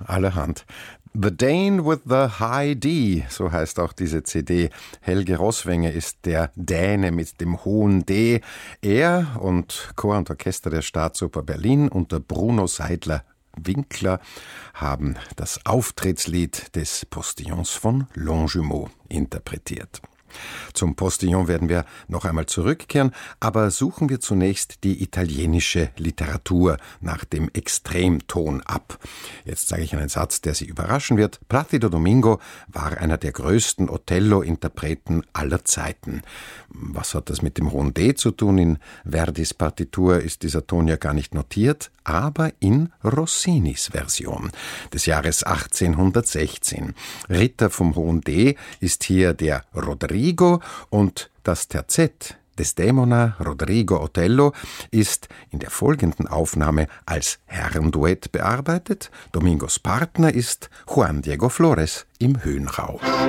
allerhand. The Dane with the High D, so heißt auch diese CD. Helge Roßwenge ist der Däne mit dem hohen D. Er und Chor und Orchester der Staatsoper Berlin unter Bruno Seidler-Winkler haben das Auftrittslied des Postillons von Longjumeau interpretiert. Zum Postillon werden wir noch einmal zurückkehren, aber suchen wir zunächst die italienische Literatur nach dem Extremton ab. Jetzt sage ich einen Satz, der Sie überraschen wird. Placido Domingo war einer der größten Othello-Interpreten aller Zeiten. Was hat das mit dem hohen D zu tun? In Verdis Partitur ist dieser Ton ja gar nicht notiert, aber in Rossinis Version des Jahres 1816. Ritter vom hohen D ist hier der Rodrigo und das Terzett Desdemona Rodrigo Othello ist in der folgenden Aufnahme als Herrenduett bearbeitet. Domingos Partner ist Juan Diego Flores im Höhenrau.